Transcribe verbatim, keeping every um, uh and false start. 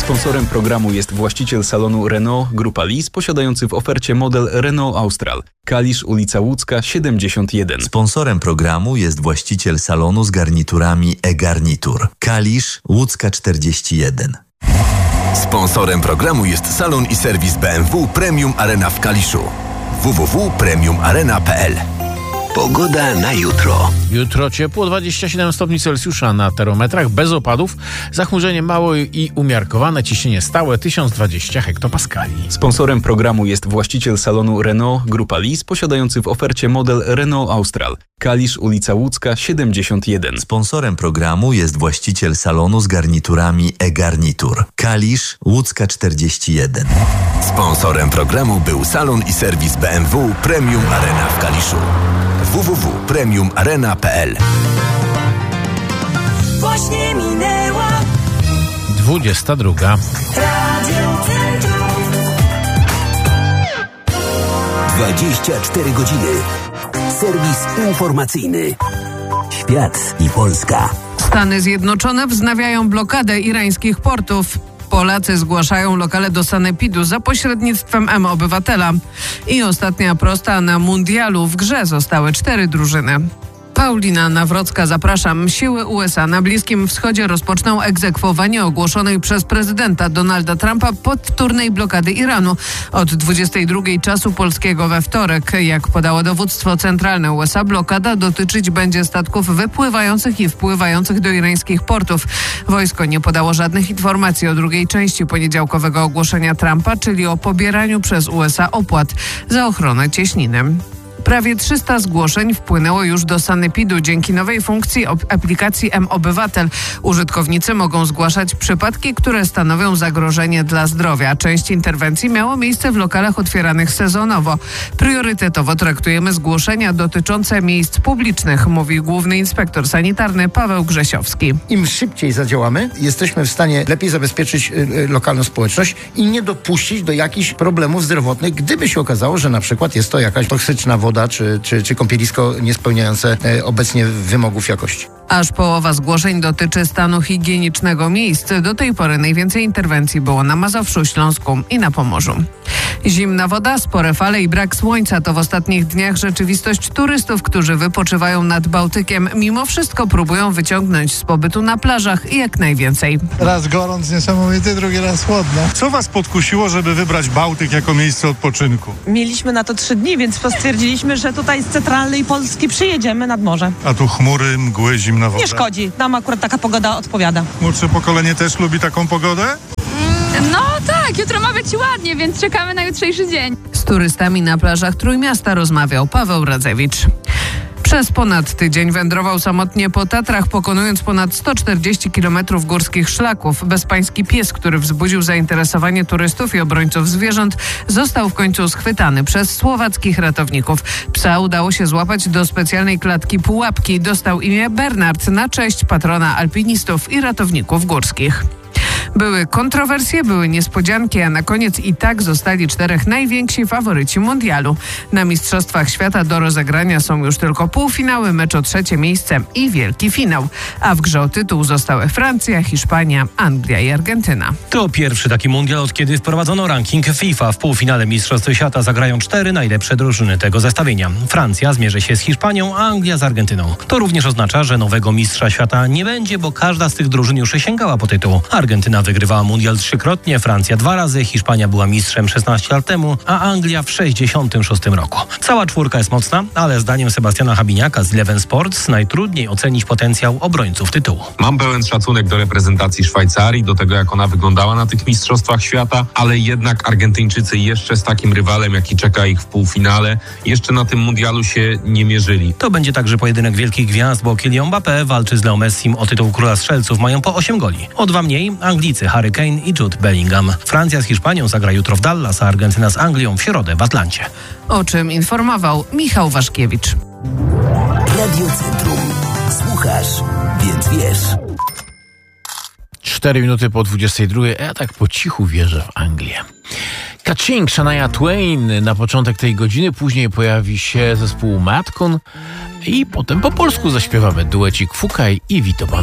Sponsorem programu jest właściciel salonu Renault Grupa Lis, posiadający w ofercie model Renault Austral. Kalisz, ulica Łódzka, siedemdziesiąt jeden. Sponsorem programu jest właściciel salonu z garniturami e-garnitur. Kalisz, Łódzka czterdzieści jeden. Sponsorem programu jest salon i serwis B M W Premium Arena w Kaliszu. w w w kropka premium arena kropka p l. Pogoda na jutro. Jutro ciepło, dwadzieścia siedem stopni Celsjusza na termometrach, bez opadów, zachmurzenie małe i umiarkowane, ciśnienie stałe tysiąc dwadzieścia hektopaskali. Sponsorem programu jest właściciel salonu Renault Grupa Lis, posiadający w ofercie model Renault Austral. Kalisz, ulica Łódzka, siedemdziesiąt jeden. Sponsorem programu jest właściciel salonu z garniturami e-garnitur. Kalisz, Łódzka czterdzieści jeden. Sponsorem programu był salon i serwis B M W Premium Arena w Kaliszu. w w w kropka premium arena kropka p l. Właśnie minęła dwudziesta druga. Radio Centrum. dwadzieścia cztery godziny. Serwis informacyjny. Świat i Polska. Stany Zjednoczone wznawiają blokadę irańskich portów. Polacy zgłaszają lokale do sanepidu za pośrednictwem M-Obywatela. I ostatnia prosta na mundialu. W grze zostały cztery drużyny. Paulina Nawrocka, zapraszam. Siły U S A na Bliskim Wschodzie rozpoczną egzekwowanie ogłoszonej przez prezydenta Donalda Trumpa powtórnej blokady Iranu od dwudziestej drugiej czasu polskiego we wtorek. Jak podało dowództwo centralne U S A, blokada dotyczyć będzie statków wypływających i wpływających do irańskich portów. Wojsko nie podało żadnych informacji o drugiej części poniedziałkowego ogłoszenia Trumpa, czyli o pobieraniu przez U S A opłat za ochronę cieśniny. Prawie trzysta zgłoszeń wpłynęło już do sanepidu dzięki nowej funkcji aplikacji M-Obywatel. Użytkownicy mogą zgłaszać przypadki, które stanowią zagrożenie dla zdrowia. Część interwencji miało miejsce w lokalach otwieranych sezonowo. Priorytetowo traktujemy zgłoszenia dotyczące miejsc publicznych, mówi główny inspektor sanitarny Paweł Grzesiowski. Im szybciej zadziałamy, jesteśmy w stanie lepiej zabezpieczyć y, lokalną społeczność i nie dopuścić do jakichś problemów zdrowotnych, gdyby się okazało, że na przykład jest to jakaś toksyczna woda Czy, czy, czy kąpielisko niespełniające e, obecnie wymogów jakości. Aż połowa zgłoszeń dotyczy stanu higienicznego miejsc. Do tej pory najwięcej interwencji było na Mazowszu, Śląsku i na Pomorzu. Zimna woda, spore fale i brak słońca to w ostatnich dniach rzeczywistość turystów, którzy wypoczywają nad Bałtykiem. Mimo wszystko próbują wyciągnąć z pobytu na plażach jak najwięcej. Raz gorąc niesamowity, drugi raz chłodno. Co was podkusiło, żeby wybrać Bałtyk jako miejsce odpoczynku? Mieliśmy na to trzy dni, więc stwierdziliśmy, że tutaj z centralnej Polski przyjedziemy nad morze. A tu chmury, mgły, zimna woda. Nie szkodzi, nam akurat taka pogoda odpowiada. Młodsze pokolenie też lubi taką pogodę? No tak, jutro ma być ładnie, więc czekamy na jutrzejszy dzień. Z turystami na plażach Trójmiasta rozmawiał Paweł Radzewicz. Przez ponad tydzień wędrował samotnie po Tatrach, pokonując ponad sto czterdzieści kilometrów górskich szlaków. Bezpański pies, który wzbudził zainteresowanie turystów i obrońców zwierząt, został w końcu schwytany przez słowackich ratowników. Psa udało się złapać do specjalnej klatki pułapki. Dostał imię Bernard na cześć patrona alpinistów i ratowników górskich. Były kontrowersje, były niespodzianki, a na koniec i tak zostali czterech najwięksi faworyci mundialu. Na Mistrzostwach Świata do rozegrania są już tylko półfinały, mecz o trzecie miejsce i wielki finał. A w grze o tytuł zostały Francja, Hiszpania, Anglia i Argentyna. To pierwszy taki mundial, od kiedy wprowadzono ranking FIFA. W półfinale Mistrzostw Świata zagrają cztery najlepsze drużyny tego zestawienia. Francja zmierzy się z Hiszpanią, a Anglia z Argentyną. To również oznacza, że nowego mistrza świata nie będzie, bo każda z tych drużyn już sięgała po tytuł. Argentyna wygrywała mundial trzykrotnie, Francja dwa razy, Hiszpania była mistrzem szesnaście lat temu, a Anglia w sześćdziesiątym szóstym roku. Cała czwórka jest mocna, ale zdaniem Sebastiana Habiniaka z Eleven Sports najtrudniej ocenić potencjał obrońców tytułu. Mam pełen szacunek do reprezentacji Szwajcarii, do tego jak ona wyglądała na tych mistrzostwach świata, ale jednak Argentyńczycy jeszcze z takim rywalem, jaki czeka ich w półfinale, jeszcze na tym mundialu się nie mierzyli. To będzie także pojedynek wielkich gwiazd, bo Kylian Mbappé walczy z Leo Messim o tytuł króla strzelców, mają po osiem goli. O dwa mniej Anglicy Harry Kane i Jude Bellingham. Francja z Hiszpanią zagra jutro w Dallas, a Argentyna z Anglią w środę w Atlancie. O czym informował Michał Waszkiewicz. Radio Centrum. Słuchasz, więc wiesz. Cztery minuty po dwudziestej drugiej, ja tak po cichu wierzę w Anglię. Kaching, Shania Twain na początek tej godziny, później pojawi się zespół Madcon i potem po polsku zaśpiewamy duecik Fukaj i Vito Bam.